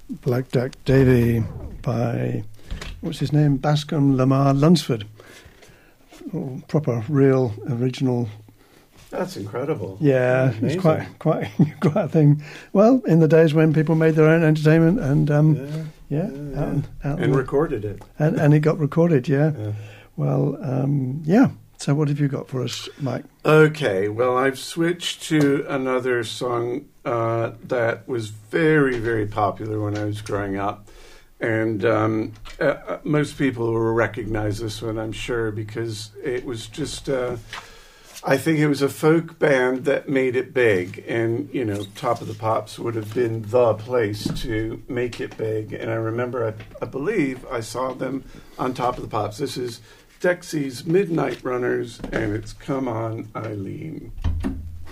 Black Duck Davy by, what's his name? Bascom Lamar Lunsford. Oh, proper, real, original. That's incredible. Yeah, it's quite a thing. Well, in the days when people made their own entertainment and and recorded it, and it got recorded. Yeah. Well, yeah. So what have you got for us, Mike? Okay. Well, I've switched to another song that was very, very popular when I was growing up. And most people will recognize this one, I'm sure, because it was just, I think it was a folk band that made it big. And, you know, Top of the Pops would have been the place to make it big. And I remember, I believe I saw them on Top of the Pops. This is Dexy's Midnight Runners, and it's Come On, Eileen.